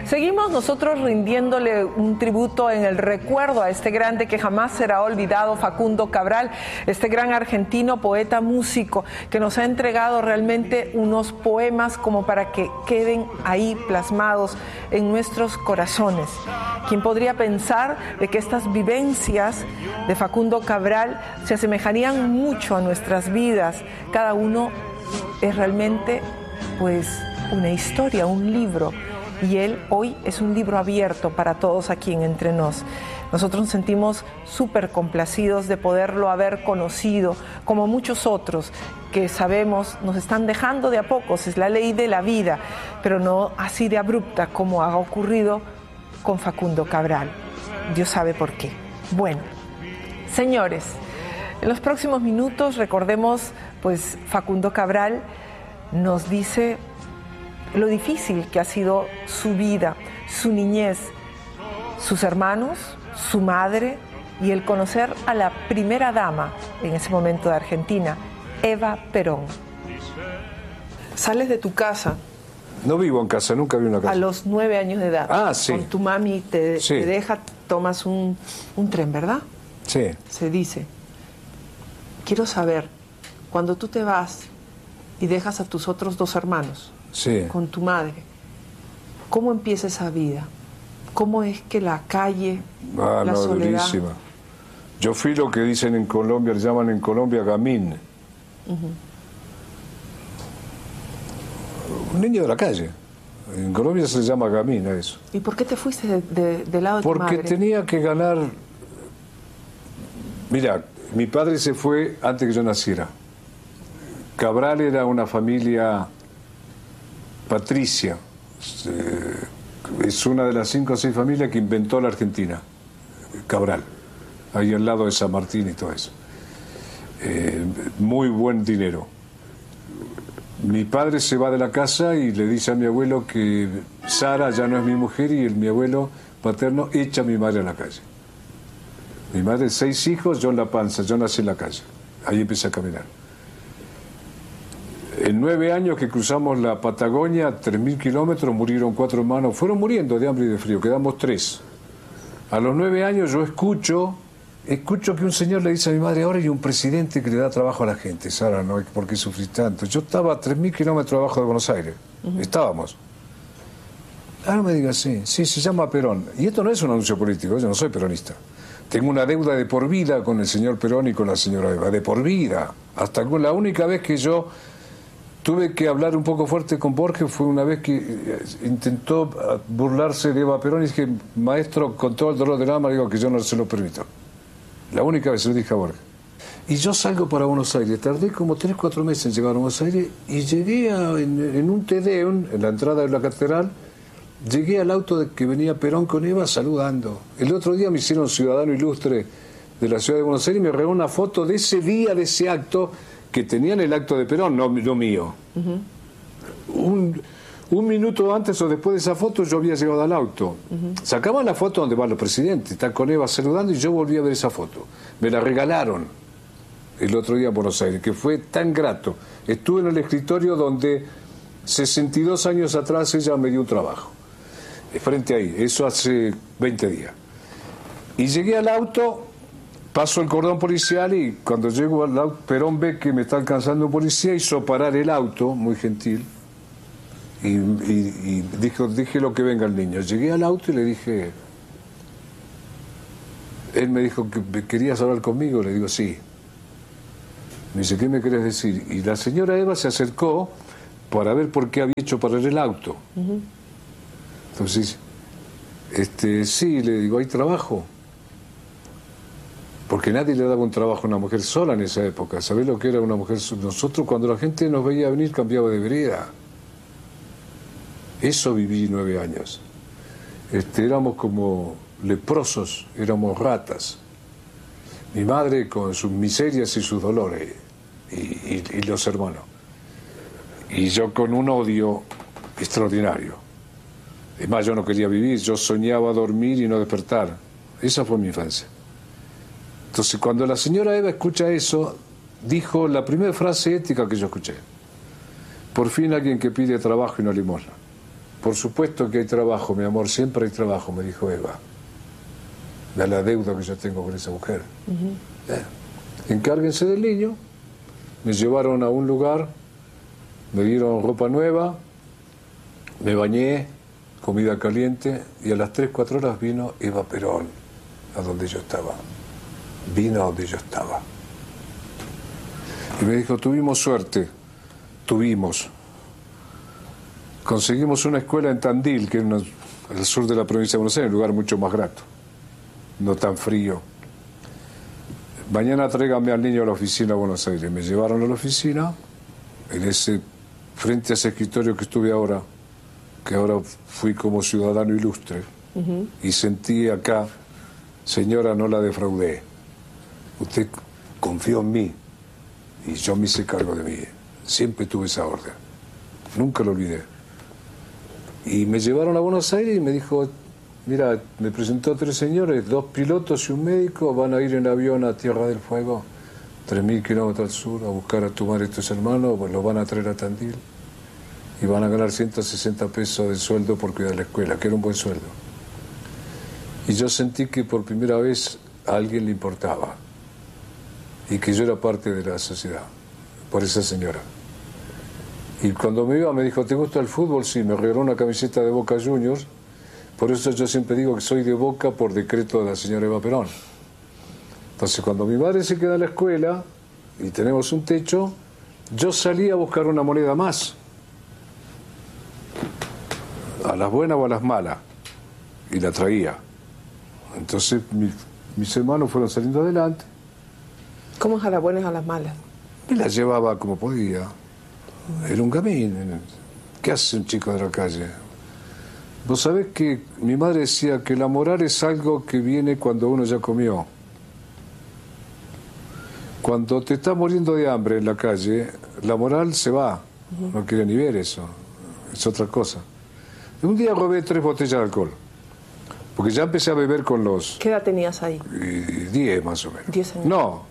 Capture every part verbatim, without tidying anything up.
Seguimos nosotros rindiéndole un tributo en el recuerdo a este grande que jamás será olvidado, Facundo Cabral, este gran argentino, poeta, músico, que nos ha entregado realmente unos poemas como para que queden ahí plasmados en nuestros corazones. ¿Quién podría pensar de que estas vivencias de Facundo Cabral se asemejarían mucho a nuestras vidas? Cada uno es realmente, pues, una historia, un libro. Y él hoy es un libro abierto para todos aquí en Entre Nos. Nosotros nos sentimos súper complacidos de poderlo haber conocido, como muchos otros que sabemos nos están dejando de a pocos, es la ley de la vida, pero no así de abrupta como ha ocurrido con Facundo Cabral. Dios sabe por qué. Bueno, señores, en los próximos minutos recordemos, pues Facundo Cabral nos dice lo difícil que ha sido su vida, su niñez, sus hermanos, su madre y el conocer a la primera dama en ese momento de Argentina, Eva Perón. Sales de tu casa. No vivo en casa, nunca vi una casa. A los nueve años de edad. Ah, sí. Con tu mami te, sí. te deja, tomas un, un tren, ¿verdad? Sí. Se dice. Quiero saber, cuando tú te vas y dejas a tus otros dos hermanos, sí, con tu madre, ¿cómo empieza esa vida? ¿Cómo es que la calle, ah, la no, soledad? Durísima. Yo fui lo que dicen en Colombia, le llaman en Colombia gamín. Uh-huh. Un niño de la calle. En Colombia se llama gamín a eso. ¿Y por qué te fuiste de, de, del lado de Porque tu madre? Porque tenía que ganar... Mira, mi padre se fue antes que yo naciera. Cabral era una familia patricia. Es una de las cinco o seis familias que inventó la Argentina. Cabral. Ahí al lado de San Martín y todo eso. Eh, muy buen dinero. Mi padre se va de la casa y le dice a mi abuelo que Sara ya no es mi mujer, y el, mi abuelo paterno echa a mi madre a la calle. Mi madre, seis hijos, yo en la panza, yo nací en la calle. Ahí empecé a caminar. En nueve años que cruzamos la Patagonia, tres mil kilómetros, murieron cuatro hermanos. Fueron muriendo de hambre y de frío, quedamos tres. A los nueve años yo escucho, escucho que un señor le dice a mi madre, ahora hay un presidente que le da trabajo a la gente. Sara, ¿no? ¿Por qué sufrís tanto? Yo estaba a tres mil kilómetros abajo de Buenos Aires. Uh-huh. Estábamos. Ahora me diga, sí, sí, se llama Perón. Y esto no es un anuncio político, yo no soy peronista. Tengo una deuda de por vida con el señor Perón y con la señora Eva, de por vida. Hasta con la única vez que yo tuve que hablar un poco fuerte con Borges fue una vez que intentó burlarse de Eva Perón y dije, maestro, con todo el dolor del alma, digo que yo no se lo permito. La única vez se lo dije a Borges. Y yo salgo para Buenos Aires, tardé como tres, cuatro meses en llegar a Buenos Aires y llegué a, en, en un Tedeum, en la entrada de la catedral, llegué al auto de que venía Perón con Eva saludando. El otro día me hicieron ciudadano ilustre de la ciudad de Buenos Aires y me regaló una foto de ese día, de ese acto, que tenían el acto de Perón, no, no mío. Uh-huh. Un, un minuto antes o después de esa foto yo había llegado al auto. Uh-huh. Sacaban la foto donde van los presidentes, están con Eva saludando y yo volví a ver esa foto. Me la regalaron el otro día en Buenos Aires, que fue tan grato. Estuve en el escritorio donde sesenta y dos años atrás ella me dio un trabajo. Frente ahí, eso hace veinte días. Y llegué al auto, paso el cordón policial y cuando llego al auto, Perón ve que me está alcanzando un policía, hizo parar el auto, muy gentil, y, y, y dijo, dije lo que venga el niño. Llegué al auto y le dije, él me dijo que querías hablar conmigo, le digo sí. Me dice, ¿qué me querés decir? Y la señora Eva se acercó para ver por qué había hecho parar el auto. Uh-huh. Entonces, este, sí, le digo, ¿hay trabajo? Porque nadie le daba un trabajo a una mujer sola en esa época. ¿Sabés lo que era una mujer sola? Nosotros, cuando la gente nos veía venir, cambiaba de vereda. Eso viví nueve años. Este, éramos como leprosos, éramos ratas. Mi madre con sus miserias y sus dolores, y, y, y los hermanos. Y yo con un odio extraordinario. Es más, yo no quería vivir, yo soñaba dormir y no despertar. Esa fue mi infancia. Entonces, cuando la señora Eva escucha eso, dijo la primera frase ética que yo escuché. Por fin alguien que pide trabajo y no limosna. Por supuesto que hay trabajo, mi amor, siempre hay trabajo, me dijo Eva. De la deuda que yo tengo con esa mujer. Uh-huh. eh. Encárguense del niño. Me llevaron a un lugar, me dieron ropa nueva, me bañé, comida caliente, y a las tres, cuatro horas vino Eva Perón a donde yo estaba. Vino a donde yo estaba. Y me dijo, tuvimos suerte, tuvimos. Conseguimos una escuela en Tandil, que es al sur de la provincia de Buenos Aires, un lugar mucho más grato, no tan frío. Mañana tráigame al niño a la oficina de Buenos Aires. Me llevaron a la oficina, en ese, frente a ese escritorio que estuve ahora, que ahora fui como ciudadano ilustre, uh-huh. y sentí acá, señora, no la defraudé. Usted confió en mí y yo me hice cargo de mí. Siempre tuve esa orden. Nunca lo olvidé. Y me llevaron a Buenos Aires y me dijo, mira, me presentó tres señores, dos pilotos y un médico, van a ir en avión a Tierra del Fuego, tres mil kilómetros al sur, a buscar a tu madre y tus hermanos, pues los van a traer a Tandil y van a ganar ciento sesenta pesos de sueldo por cuidar la escuela, que era un buen sueldo. Y yo sentí que por primera vez a alguien le importaba y que yo era parte de la sociedad, por esa señora. Y cuando me iba me dijo, ¿te gusta el fútbol? Sí, me regaló una camiseta de Boca Juniors. Por eso yo siempre digo que soy de Boca por decreto de la señora Eva Perón. Entonces, cuando mi madre se queda en la escuela y tenemos un techo, yo salí a buscar una moneda más. A las buenas o a las malas. Y la traía. Entonces, mi, mis hermanos fueron saliendo adelante. ¿Cómo es a las buenas o a las malas? Me la llevaba como podía. Era un camino. ¿Qué hace un chico de la calle? Vos sabés que mi madre decía que la moral es algo que viene cuando uno ya comió. Cuando te estás muriendo de hambre en la calle, la moral se va. Uh-huh. No quiere ni ver eso. Es otra cosa. Un día robé tres botellas de alcohol. Porque ya empecé a beber con los... ¿Qué edad tenías ahí? Diez más o menos. Diez años. No.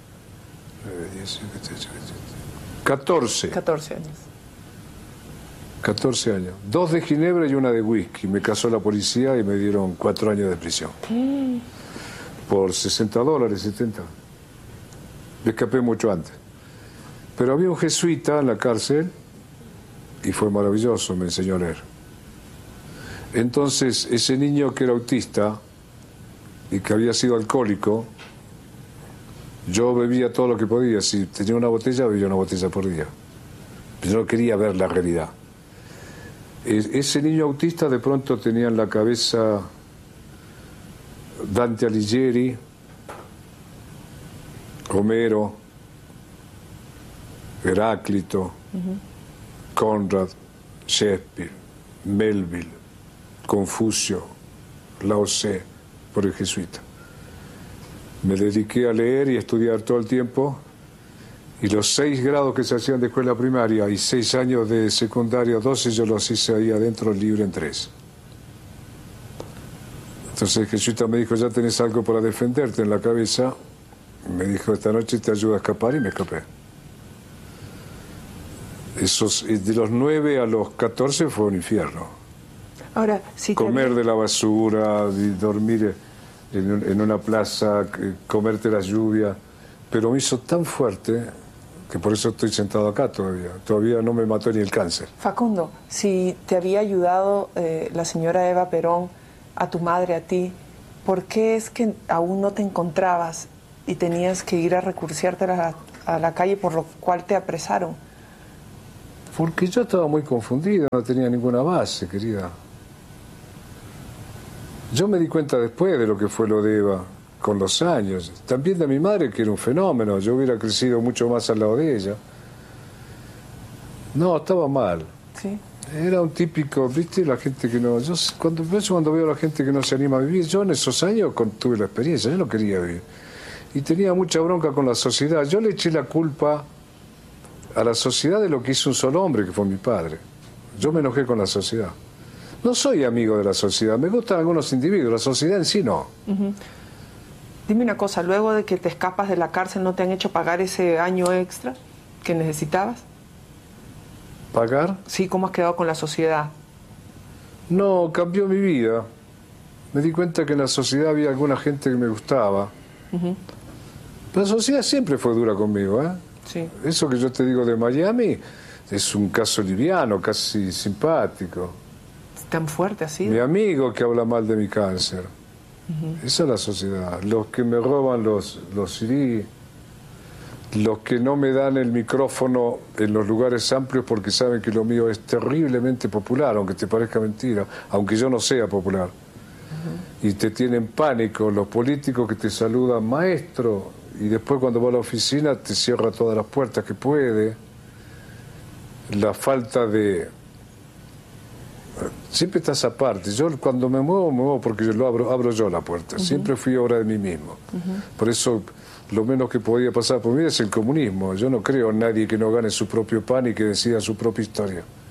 Catorce. Catorce años. catorce años. Dos de ginebra y una de whisky. Me casó la policía y me dieron cuatro años de prisión. Mm. Por sesenta dólares, setenta. Me escapé mucho antes. Pero había un jesuita en la cárcel y fue maravilloso, me enseñó a leer. Entonces, ese niño que era autista y que había sido alcohólico, yo bebía todo lo que podía. Si tenía una botella, bebía una botella por día. Yo no quería ver la realidad. Ese niño autista de pronto tenía en la cabeza Dante Alighieri, Homero, Heráclito, uh-huh. Conrad, Shakespeare, Melville, Confucio, Lao Tse, por el jesuita. Me dediqué a leer y a estudiar todo el tiempo, y los seis grados que se hacían de escuela primaria y seis años de secundaria, doce, yo los hice ahí adentro libre en tres. Entonces el jesuita me dijo, ya tenés algo para defenderte en la cabeza. Me dijo, esta noche te ayuda a escapar, y me escapé. Esos, de los nueve a los catorce fue un infierno. Ahora, si comer te... de la basura, dormir en, en una plaza, comerte la lluvia, pero me hizo tan fuerte que por eso estoy sentado acá todavía. Todavía no me mató ni el cáncer. Facundo, si te había ayudado eh, la señora Eva Perón, a tu madre, a ti, ¿por qué es que aún no te encontrabas y tenías que ir a recursiarte a la, a la calle, por lo cual te apresaron? Porque yo estaba muy confundido, no tenía ninguna base, querida. Yo me di cuenta después de lo que fue lo de Eva, con los años. También de mi madre, que era un fenómeno. Yo hubiera crecido mucho más al lado de ella. No, estaba mal. Sí. Era un típico, ¿viste? La gente que no... Yo cuando, cuando veo a la gente que no se anima a vivir, yo en esos años con, tuve la experiencia, yo no quería vivir. Y tenía mucha bronca con la sociedad. Yo le eché la culpa a la sociedad de lo que hizo un solo hombre, que fue mi padre. Yo me enojé con la sociedad. No soy amigo de la sociedad, me gustan algunos individuos, la sociedad en sí no. Uh-huh. Dime una cosa, luego de que te escapas de la cárcel, ¿no te han hecho pagar ese año extra que necesitabas? ¿Pagar? Sí, ¿cómo has quedado con la sociedad? No, cambió mi vida. Me di cuenta que en la sociedad había alguna gente que me gustaba. Uh-huh. La sociedad siempre fue dura conmigo, ¿eh? Sí. Eso que yo te digo de Miami es un caso liviano, casi simpático. ¿Tan fuerte así? Mi amigo que habla mal de mi cáncer. Uh-huh. Esa es la sociedad. Los que me roban los, los C D, los que no me dan el micrófono en los lugares amplios porque saben que lo mío es terriblemente popular, aunque te parezca mentira, aunque yo no sea popular. Uh-huh. Y te tienen pánico, los políticos que te saludan maestro, y después cuando va a la oficina te cierra todas las puertas que puede. La falta de... Siempre estás aparte. Yo cuando me muevo, me muevo porque yo lo abro, abro yo la puerta. Uh-huh. Siempre fui obra de mí mismo. Uh-huh. Por eso lo menos que podía pasar por mí es el comunismo. Yo no creo en nadie que no gane su propio pan y que decida su propia historia.